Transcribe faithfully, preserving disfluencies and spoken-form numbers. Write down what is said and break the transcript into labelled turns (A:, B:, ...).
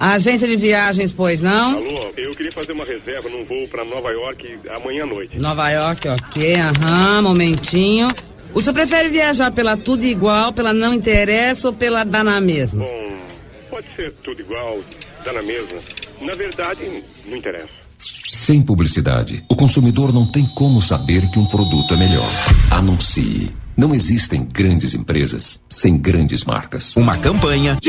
A: Agência de viagens, pois não?
B: Alô, eu queria fazer uma reserva num voo para Nova York amanhã à noite.
A: Nova York, ok, aham, momentinho. O senhor prefere viajar pela Tudo Igual, pela Não Interessa ou pela Dá na Mesma?
B: Bom, pode ser tudo igual, dá na mesma. Na verdade, não interessa.
C: Sem publicidade, o consumidor não tem como saber que um produto é melhor. Anuncie. Não existem grandes empresas sem grandes marcas.
D: Uma campanha de